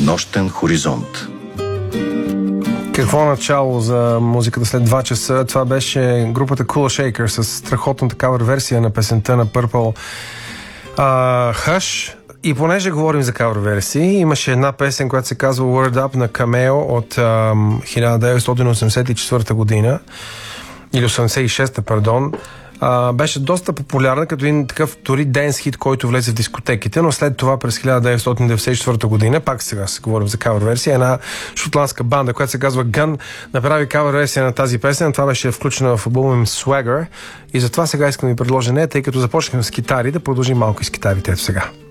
Нощен хоризонт. Какво начало за музиката след 2 часа? Това беше групата Cool Shaker с страхотната кавър версия на песента на Purple Hush. И понеже говорим за кавър версии, имаше една песен, която се казва Word Up на Cameo от 1984 година или 86-та, пардон. Беше доста популярна като един такъв дори денс хит, който влезе в дискотеките, но след това през 1994 година, пак сега се говорим за кавър версия, една шотландска банда, която се казва Gun, направи кавър версия на тази песен. Това беше включена в албума им Swagger и затова сега искам да ви предложа нея, тъй като започнахме с китари, да продължим малко и с китарите. Ето сега.